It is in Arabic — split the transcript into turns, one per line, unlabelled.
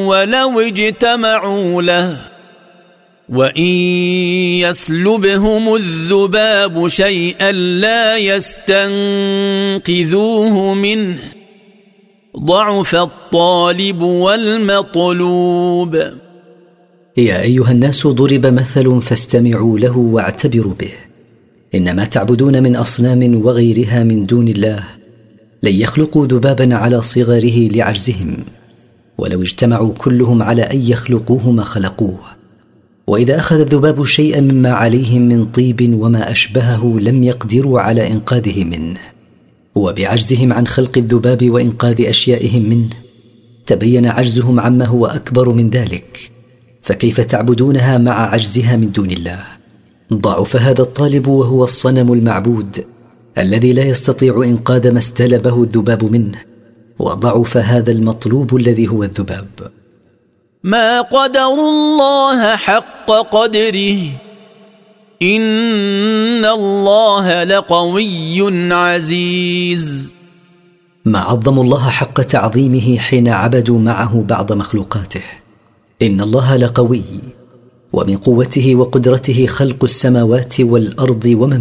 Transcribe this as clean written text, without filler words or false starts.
ولو اجتمعوا له وإن يسلبهم الذباب شيئا لا يستنقذوه منه ضعف الطالب والمطلوب.
يا أيها الناس ضرب مثل فاستمعوا له واعتبروا به. إنما تعبدون من أصنام وغيرها من دون الله لن يخلقوا ذبابا على صغره لعجزهم، ولو اجتمعوا كلهم على أن يخلقوه ما خلقوه. وإذا أخذ الذباب شيئا مما عليهم من طيب وما أشبهه لم يقدروا على إنقاذه منه، وبعجزهم عن خلق الذباب وإنقاذ أشيائهم منه تبين عجزهم عما هو أكبر من ذلك، فكيف تعبدونها مع عجزها من دون الله؟ ضعف هذا الطالب وهو الصنم المعبود الذي لا يستطيع إنقاذ ما استلبه الذباب منه، وضعف هذا المطلوب الذي هو الذباب.
ما قدروا الله حق قدره إن الله لقوي عزيز.
ما عظموا الله حق تعظيمه حين عبدوا معه بعض مخلوقاته. إن الله لقوي، ومن قوته وقدرته خلق السماوات والأرض ومن